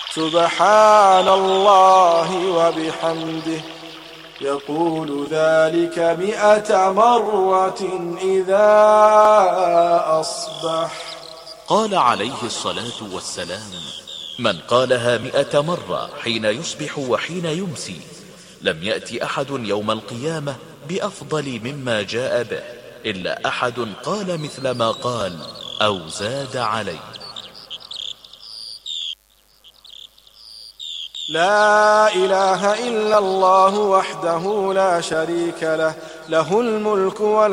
سبحان الله وبحمده يقول ذلك 100 مرة إذا أصبح. قال عليه الصلاة والسلام: من قالها 100 مرة حين يصبح وحين يمسي لم يأتي أحد يوم القيامة بأفضل مما جاء به إلا أحد قال مثل ما قال أو زاد عليه. لا إله إلا الله وحده لا شريك له، له الملك